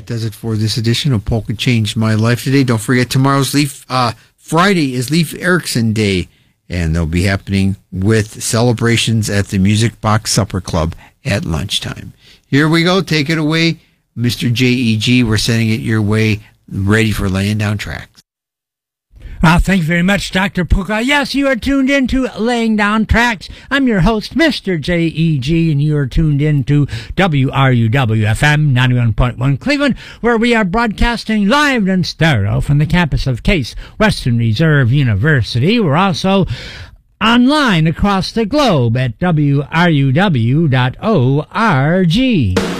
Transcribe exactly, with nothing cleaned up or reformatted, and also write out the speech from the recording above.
does it for this edition of Polka Changed My Life today. Don't forget, tomorrow's Leaf, uh, Friday is Leif Erikson Day, and they'll be happening with celebrations at the Music Box Supper Club at lunchtime. Here we go. Take it away, Mister J E G. We're sending it your way, ready for laying down tracks. Well, thank you very much, Doctor Polka. Yes, you are tuned in to Laying Down Tracks. I'm your host, Mister J E G, and you are tuned in to W R U W F M ninety-one point one Cleveland, where we are broadcasting live and stereo from the campus of Case Western Reserve University. We're also online across the globe at W R U W dot org.